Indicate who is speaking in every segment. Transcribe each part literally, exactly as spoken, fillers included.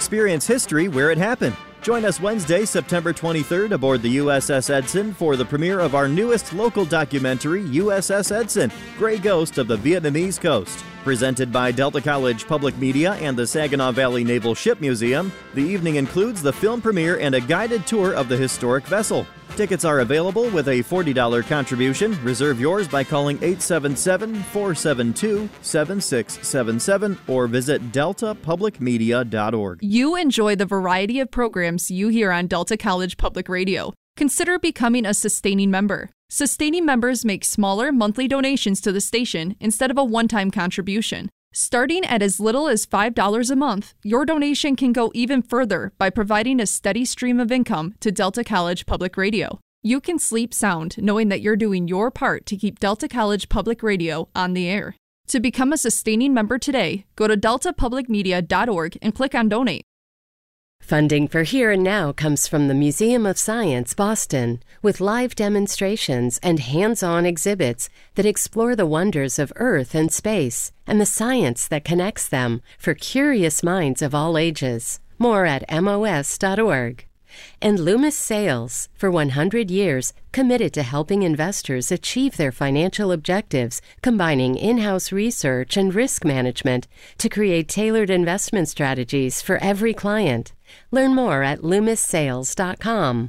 Speaker 1: experience history where it happened. Join us Wednesday, September twenty-third aboard the U S S Edson for the premiere of our newest local documentary, U S S Edson, Gray Ghost of the Vietnamese Coast. Presented by Delta College Public Media and the Saginaw Valley Naval Ship Museum, the evening includes the film premiere and a guided tour of the historic vessel. Tickets are available with a forty dollars contribution. Reserve yours by calling eight seven seven, four seven two, seven six seven seven or visit delta public media dot org.
Speaker 2: You enjoy the variety of programs you hear on Delta College Public Radio. Consider becoming a sustaining member. Sustaining members make smaller monthly donations to the station instead of a one-time contribution. Starting at as little as five dollars a month, your donation can go even further by providing a steady stream of income to Delta College Public Radio. You can sleep sound knowing that you're doing your part to keep Delta College Public Radio on the air. To become a sustaining member today, go to delta public media dot org and click on Donate.
Speaker 3: Funding for Here and Now comes from the Museum of Science, Boston, with live demonstrations and hands-on exhibits that explore the wonders of Earth and space and the science that connects them for curious minds of all ages. More at M O S dot org. And Loomis Sales, for one hundred years, committed to helping investors achieve their financial objectives, combining in-house research and risk management to create tailored investment strategies for every client. Learn more at loomis sales dot com.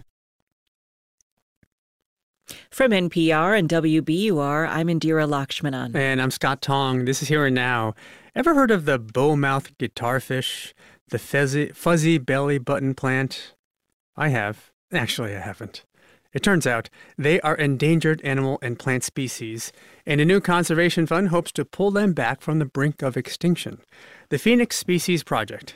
Speaker 4: From N P R and W B U R, I'm Indira Lakshmanan.
Speaker 5: And I'm Scott Tong. This is Here and Now. Ever heard of the bow-mouthed guitarfish, the fuzzy, fuzzy belly button plant? I have. Actually, I haven't. It turns out they are endangered animal and plant species, and a new conservation fund hopes to pull them back from the brink of extinction. The Phoenix Species Project